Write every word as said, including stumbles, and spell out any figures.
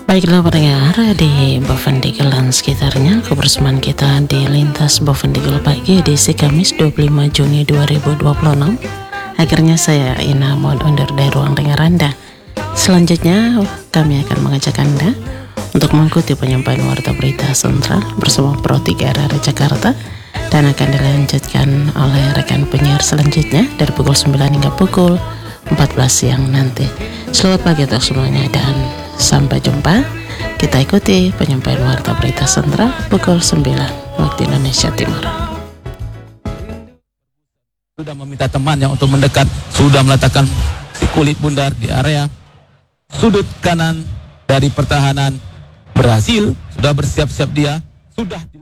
Baiklah pendengar di Bovendigel dan sekitarnya, kebersamaan kita di Lintas Bovendigel pagi edisi Kamis dua puluh lima Juni dua ribu dua puluh enam. Akhirnya saya Ina mohon undur dari ruang dengar Anda. Selanjutnya kami akan mengajak Anda untuk mengikuti penyampaian warta berita sentral bersama Pro tiga R R Jakarta, dan akan dilanjutkan oleh rekan penyiar selanjutnya dari pukul sembilan hingga pukul empat belas siang nanti. Selamat pagi untuk semuanya dan sampai jumpa. Kita ikuti penyampaian warta berita sentral pukul sembilan waktu Indonesia Timur. Sudah meminta temannya untuk mendekat, sudah meletakkan si kulit bundar di area sudut kanan dari pertahanan. Berhasil, sudah bersiap-siap dia, sudah